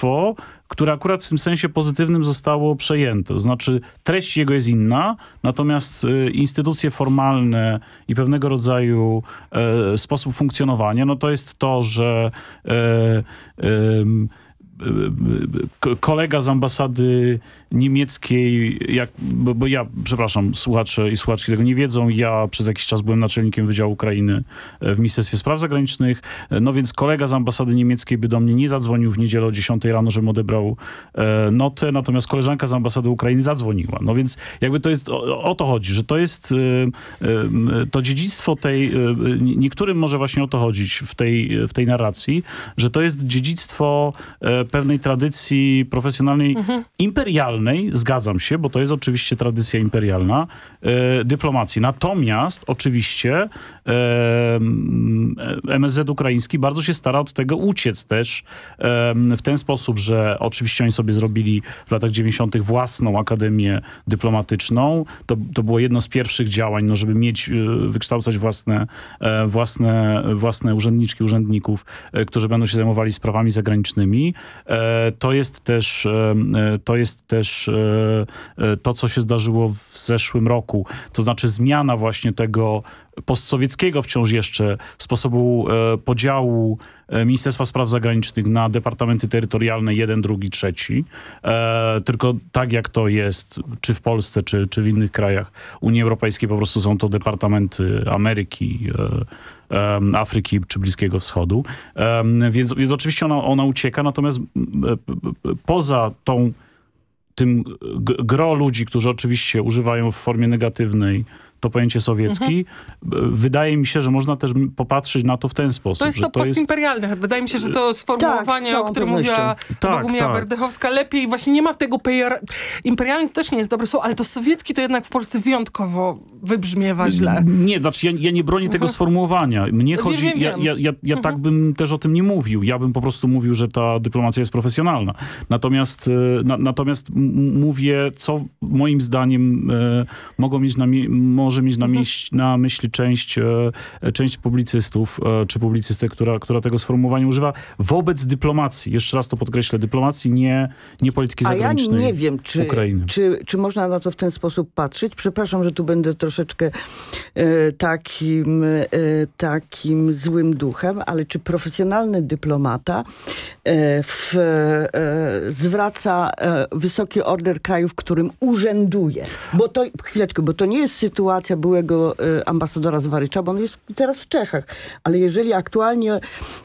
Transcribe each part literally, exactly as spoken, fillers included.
dziedzictwo, które akurat w tym sensie pozytywnym zostało przejęte. To znaczy treść jego jest inna, natomiast y, instytucje formalne i pewnego rodzaju y, sposób funkcjonowania, no to jest to, że y, y, kolega z ambasady niemieckiej, jak, bo, bo ja, przepraszam, słuchacze i słuchaczki tego nie wiedzą, ja przez jakiś czas byłem naczelnikiem Wydziału Ukrainy w Ministerstwie Spraw Zagranicznych, no więc kolega z ambasady niemieckiej by do mnie nie zadzwonił w niedzielę o dziesiątej rano, żebym odebrał e, notę, natomiast koleżanka z ambasady Ukrainy zadzwoniła. No więc jakby to jest, o, o to chodzi, że to jest e, e, to dziedzictwo tej, e, niektórym może właśnie o to chodzić w tej, w tej narracji, że to jest dziedzictwo e, pewnej tradycji profesjonalnej, mhm. imperialnej, zgadzam się, bo to jest oczywiście tradycja imperialna, e, dyplomacji. Natomiast oczywiście e, M S Z ukraiński bardzo się stara od tego uciec też e, w ten sposób, że oczywiście oni sobie zrobili w latach dziewięćdziesiątych własną akademię dyplomatyczną. To, to było jedno z pierwszych działań, no, żeby mieć, wykształcać własne, e, własne, własne urzędniczki, urzędników, e, którzy będą się zajmowali sprawami zagranicznymi. To jest też, to jest też to, co się zdarzyło w zeszłym roku. To znaczy zmiana właśnie tego postsowieckiego wciąż jeszcze sposobu podziału Ministerstwa Spraw Zagranicznych na departamenty terytorialne, jeden, drugi, trzeci. Tylko tak jak to jest, czy w Polsce, czy, czy w innych krajach Unii Europejskiej, po prostu są to departamenty Ameryki, Afryki czy Bliskiego Wschodu. Więc, więc oczywiście ona, ona ucieka, natomiast poza tą, tym gro ludzi, którzy oczywiście używają w formie negatywnej to pojęcie sowiecki, mhm. wydaje mi się, że można też popatrzeć na to w ten sposób. To jest że to, to postimperialne. Jest... Wydaje mi się, że to sformułowanie, tak, o którym mówiła tak, Bogumiła tak. Berdechowska, lepiej właśnie nie ma tego pejor... imperialny to też nie jest dobre słowo, ale to sowiecki to jednak w Polsce wyjątkowo wybrzmiewa źle. Nie, znaczy ja, ja nie bronię tego mhm. sformułowania. Mnie wiem, chodzi, wiem, ja, ja, ja, ja mhm. tak bym też o tym nie mówił. Ja bym po prostu mówił, że ta dyplomacja jest profesjonalna. Natomiast, na, natomiast m- mówię, co moim zdaniem e, mogą mieć na mi- może mieć na, mhm. mieś- na myśli część, e, część publicystów, e, czy publicystek, która, która tego sformułowania używa, wobec dyplomacji. Jeszcze raz to podkreślę, dyplomacji, nie, nie polityki zagranicznej. A ja nie wiem, czy, Ukrainy. czy, czy można na to w ten sposób patrzeć. Przepraszam, że tu będę troszeczkę e, takim, e, takim złym duchem, ale czy profesjonalny dyplomata e, w, e, zwraca e, wysoki order kraju, w którym urzęduje? Bo to, chwileczkę, bo to nie jest sytuacja byłego e, ambasadora z Warycza, bo on jest teraz w Czechach. Ale jeżeli aktualnie e,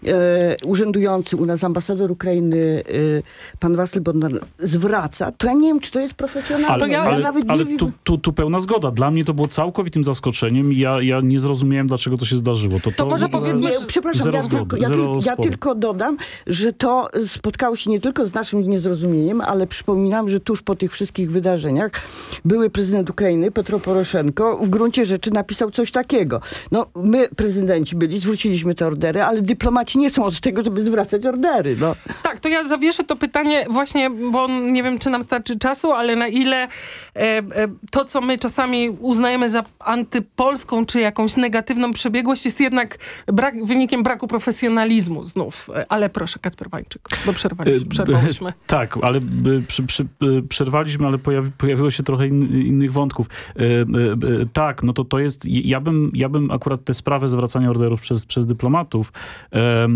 urzędujący u nas ambasador Ukrainy, e, pan Wasyl Bodnar, zwraca, to ja nie wiem, czy to jest profesjonalne. Ale, ja ale, nawet ale nie tu, tu, tu pełna zgoda. Dla mnie to było całkowitym zaskoczeniem i ja, ja nie zrozumiałem, dlaczego to się zdarzyło. To, to, to może nie, powiedzmy, nie, że... przepraszam, zero ja, zgody, tylko, ja, zero tylko, ja tylko dodam, że to spotkało się nie tylko z naszym niezrozumieniem, ale przypominam, że tuż po tych wszystkich wydarzeniach były prezydent Ukrainy, Petro Poroszenko, w gruncie rzeczy napisał coś takiego. No, my, prezydenci byli, zwróciliśmy te ordery, ale dyplomaci nie są od tego, żeby zwracać ordery. No. Tak, to ja zawieszę to pytanie właśnie, bo nie wiem, czy nam starczy czasu, ale na ile e, e, to, co my czasami uznajemy za antypolską, czy jakąś negatywną przebiegłość, jest jednak brak, wynikiem braku profesjonalizmu znów. Ale proszę, Kacper Wańczyk, bo przerwaliśmy. przerwaliśmy. Tak, ale przy, przy, przerwaliśmy, ale pojawi, pojawiło się trochę in, innych wątków. E, e, tak, no to to jest, ja bym, ja bym akurat tę sprawę zwracania orderów przez, przez dyplomatów e,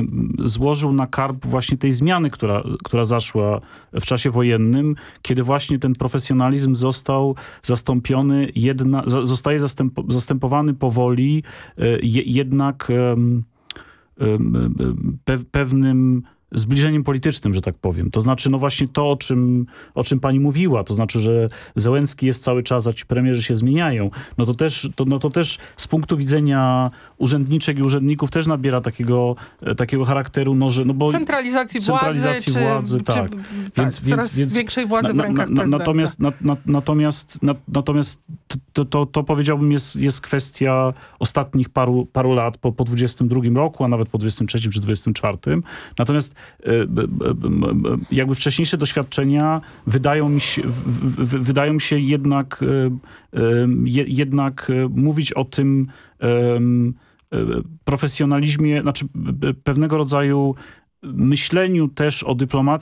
złożył na karb właśnie tej zmiany, która, która zaszła w czasie wojennym, kiedy właśnie ten profesjonalizm został zastąpiony, jedna, zostaje zastęp, zastępowany powoli je, jednak pe, pewnym zbliżeniem politycznym, że tak powiem. To znaczy, no właśnie to, o czym, o czym pani mówiła, to znaczy, że Zełenski jest cały czas, a ci premierzy się zmieniają, no to też, to, no to też z punktu widzenia urzędniczek i urzędników też nabiera takiego, takiego charakteru, no, że, no bo... Centralizacji, centralizacji władzy, władzy, czy, tak. Czy, więc, tak, coraz więc, więc, większej władzy w na, rękach na, na, prezydenta. Natomiast, na, na, natomiast, na, natomiast to, to, to powiedziałbym jest, jest kwestia ostatnich paru, paru lat, po, po dwudziestym drugim roku, a nawet po dwudziestym trzecim czy dwudziestym czwartym. Natomiast jakby wcześniejsze doświadczenia wydają mi się, w, w, wydają mi się jednak, jednak mówić o tym profesjonalizmie, znaczy pewnego rodzaju myśleniu też o dyplomacji